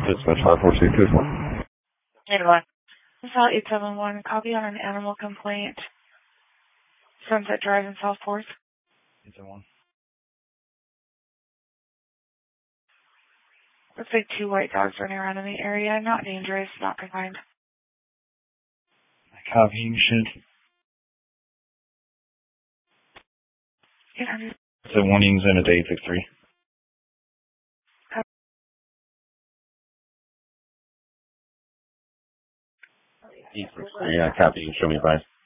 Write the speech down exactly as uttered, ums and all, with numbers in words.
Dispatch five four two two four. eight one. This is L eight seven one. Copy on an animal complaint. Sunset Drive in Southport. eight seven one. Looks like two white dogs running around in the area. Not dangerous, not confined. Copy, should. eight hundred. So one Eames in at eight six three. eight six three, yeah, copy, show me advice.